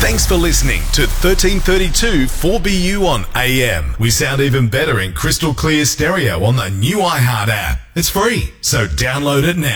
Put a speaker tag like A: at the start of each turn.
A: Thanks for listening to 1332 4BU on AM. We sound even better in crystal clear stereo on the new iHeart app. It's free, so download it now.